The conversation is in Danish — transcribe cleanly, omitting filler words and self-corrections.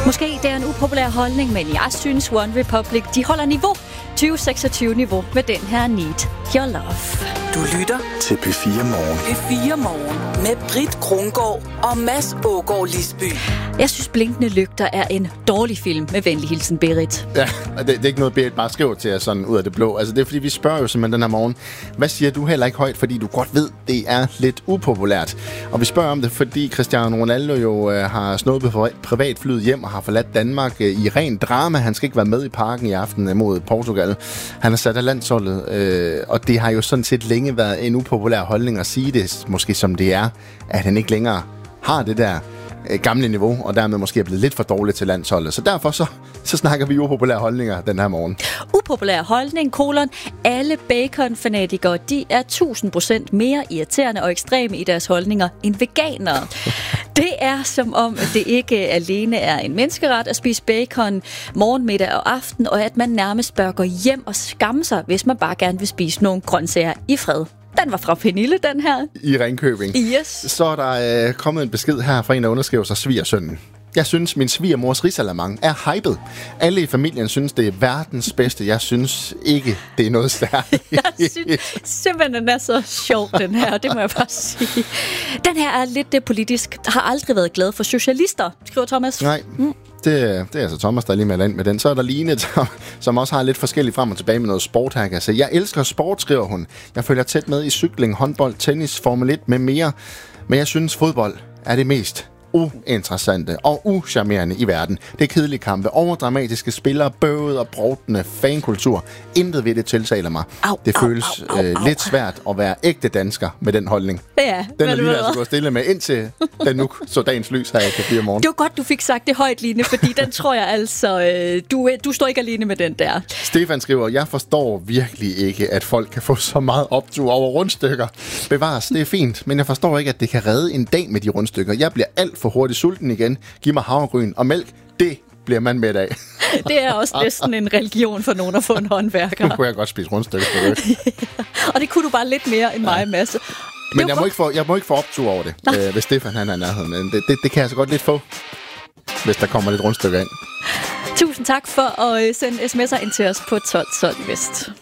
Måske det er en upopulær holdning, men jeg synes One Republic, de holder niveau. 2026-niveau med den her Need Your Love. Du lytter til P4 Morgen. P4 Morgen med Britt Krongaard og Mads Aagaard Lisby. Jeg synes, Blinkende Lygter er en dårlig film med venlig hilsen, Berit. Ja, og det er ikke noget, Berit bare skriver til os sådan ud af det blå. Altså, det er fordi, vi spørger jo simpelthen den her morgen, hvad siger du heller ikke højt, fordi du godt ved, det er lidt upopulært. Og vi spørger om det, fordi Cristiano Ronaldo jo har snuppet privatflyet hjem og har forladt Danmark i ren drama. Han skal ikke være med i parken i aften mod Portugal. Han er sat af landsholdet, og det har jo sådan set længe været en upopulær holdning at sige det, måske som det er, at han ikke længere har det der gamle niveau, og dermed måske er blevet lidt for dårligt til landsholdet. Så derfor så snakker vi upopulære holdninger den her morgen. Upopulær holdning, alle bacon-fanatikere, de er 1000% mere irriterende og ekstreme i deres holdninger end veganere. Det er som om, at det ikke alene er en menneskeret at spise bacon morgen, middag og aften, og at man nærmest bør gå hjem og skamme sig, hvis man bare gerne vil spise nogle grøntsager i fred. Den var fra Pernille, den her. I Ringkøbing. Yes. Så er der kommet en besked her fra en, der underskriver sig svigersønnen. Jeg synes, min svigermors risalamande er hyped. Alle i familien synes, det er verdens bedste. Jeg synes ikke, det er noget særligt. Jeg synes simpelthen, den er så sjov, den her. Det må jeg bare sige. Den her er lidt politisk. Har aldrig været glad for socialister, skriver Thomas. Nej. Det er altså Thomas, der er lige med ind med den. Så er der Line, som også har lidt forskelligt frem og tilbage med noget sport her. Altså, jeg elsker sport, skriver hun. Jeg følger tæt med i cykling, håndbold, tennis, Formel 1 med mere. Men jeg synes, fodbold er det mest uinteressante og ucharmerende i verden. Det er kedelige kampe, overdramatiske spillere, bøvet og brovtende fankultur. Intet ved det tiltaler mig. Det føles lidt svært at være ægte dansker med den holdning. Ja, den er lige altså gået stille med, indtil den nu så dagens lys her i P4 Morgen. Det var godt, du fik sagt det højt, Line, fordi den tror jeg altså, du står ikke alene med den der. Stefan skriver, jeg forstår virkelig ikke, at folk kan få så meget optur over rundstykker. Bevares, det er fint, men jeg forstår ikke, at det kan redde en dag med de rundstykker. Jeg bliver alt for hurtigt sulten igen. Giv mig havregryn og mælk. Det bliver man med af. Det er også næsten en religion for nogen at få en håndværker. Nu kunne jeg godt spise rundstykker. Og det kunne du bare lidt mere end mig, Mads. Men jeg må ikke få optur over det, hvis Stefan han er nærheden. Men det kan jeg så godt lidt få, hvis der kommer lidt rundstykker ind. Tusind tak for at sende sms'er ind til os på 12 Vest.